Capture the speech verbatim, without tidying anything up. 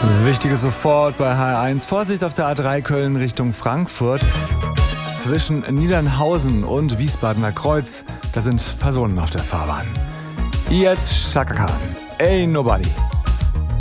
Wichtiges sofort bei H R eins. Vorsicht auf der A drei Köln Richtung Frankfurt. Zwischen Niedernhausen und Wiesbadener Kreuz, da sind Personen auf der Fahrbahn. Jetzt Chaka Khan. Ain't nobody.